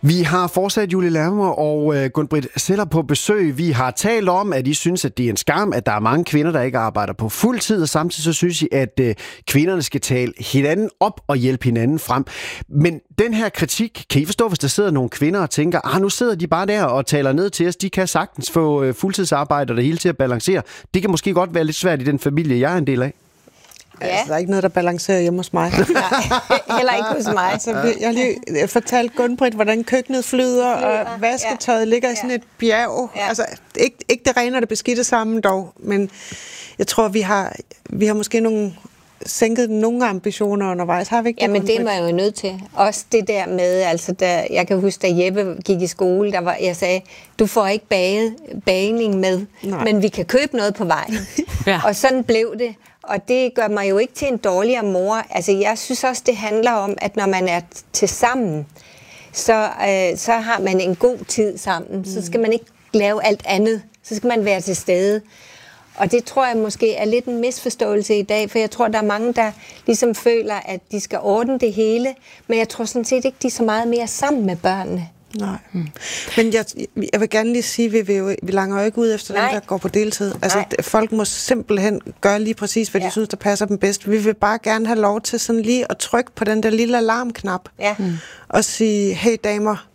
Vi har fortsat Julie Lermer og Gun-Britt Zeller på besøg. Vi har talt om, at I synes, at det er en skam, at der er mange kvinder, der ikke arbejder på fuld tid, og samtidig så synes I, at kvinderne skal tale hinanden op og hjælpe hinanden frem. Men den her kritik, kan I forstå, hvis der sidder nogle kvinder og tænker, nu sidder de bare der og taler ned til os, de kan sagtens få fuldtidsarbejde og det hele til at balancere. Det kan måske godt være lidt svært i den familie, jeg er en del af. Ja. Altså, der er ikke noget, der balancerer hjemme hos mig. Nej, heller ikke hos mig. Altså, jeg har lige fortalt Gun-Britt, hvordan køkkenet flyder, og vasketøjet ligger i sådan et bjerg. Ja. Altså, ikke det rene og det beskidte sammen dog, men jeg tror, vi har måske sænket nogle ambitioner undervejs. Har vi ikke det? Jamen, det var jeg jo nødt til. Også det der med, altså, jeg kan huske, da Jeppe gik i skole, jeg sagde, du får ikke bagning med, men vi kan købe noget på vejen. Ja. Og sådan blev det. Og det gør mig jo ikke til en dårligere mor. Altså, jeg synes også, det handler om, at når man er til sammen, så har man en god tid sammen. Så skal man ikke lave alt andet. Så skal man være til stede. Og det tror jeg måske er lidt en misforståelse i dag, for jeg tror, der er mange, der ligesom føler, at de skal ordne det hele. Men jeg tror sådan set ikke, de er så meget mere sammen med børnene. Nej. Men jeg vil gerne lige sige, at vi langer jo ikke ud efter dem, der går på deltid. Altså, folk må simpelthen gøre lige præcis, hvad de synes, der passer dem bedst. Vi vil bare gerne have lov til sådan lige at trykke på den der lille alarmknap. Ja. Og sige, hey damer,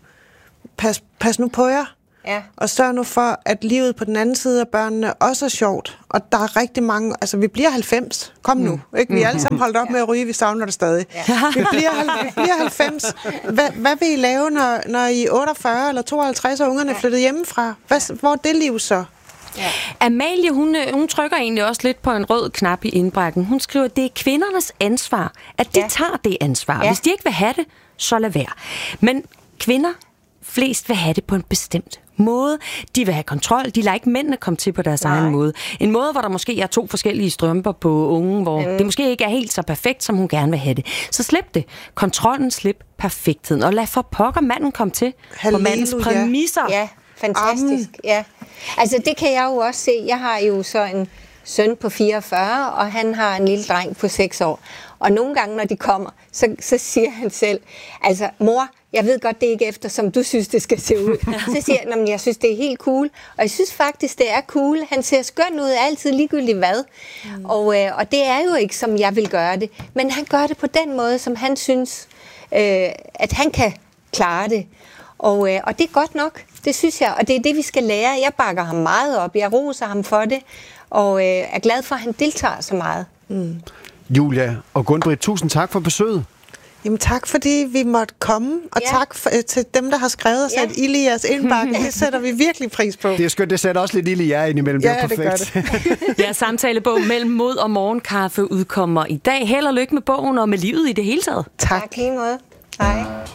pas nu på jer. Ja. Og sørg nu for, at livet på den anden side af børnene også er sjovt. Og der er rigtig mange... Altså, vi bliver 90. Kom nu. Ikke? Vi er alle sammen holdt op med at ryge. Vi savner det stadig. Ja. Vi bliver 90. Hvad vil I lave, når I er 48 eller 52 og ungerne er flyttet hjemmefra? Hvor er det liv så? Ja. Amalie, hun trykker egentlig også lidt på en rød knap i indbakken. Hun skriver, at det er kvindernes ansvar, at de tager det ansvar. Hvis de ikke vil have det, så lad være. Men kvinder... Flest vil have det på en bestemt måde. De vil have kontrol. De lader ikke mændene komme til på deres egen måde. En måde, hvor der måske er 2 forskellige strømper på ungen, hvor det måske ikke er helt så perfekt, som hun gerne vil have det. Så slip det. Kontrollen, slip perfektheden. Og lad for pokker manden komme til på mandens præmisser. Ja, fantastisk. Ja. Altså, det kan jeg jo også se. Jeg har jo så en søn på 44, og han har en lille dreng på 6 år. Og nogle gange, når de kommer, så siger han selv, altså, mor, jeg ved godt, det er ikke efter, som du synes, det skal se ud. Så siger han, jeg synes, det er helt cool. Og jeg synes faktisk, det er cool. Han ser skøn ud altid, ligegyldigt hvad. Og det er jo ikke, som jeg vil gøre det. Men han gør det på den måde, som han synes, at han kan klare det. Og det er godt nok, det synes jeg. Og det er det, vi skal lære. Jeg bakker ham meget op. Jeg roser ham for det. Og er glad for, at han deltager så meget. Julia og Gun-Britt, tusind tak for besøget. Jamen tak, fordi vi måtte komme, og tak til dem, der har skrevet og sat ild i jeres indbakke. Det sætter vi virkelig pris på. Det er skønt, det sætter også lidt ild i jer indimellem. Ja, det er perfekt. Det gør det. Ja, samtalebog Mellem Mod og Morgenkaffe udkommer i dag. Held og lykke med bogen og med livet i det hele taget. Tak lige måde. Hej.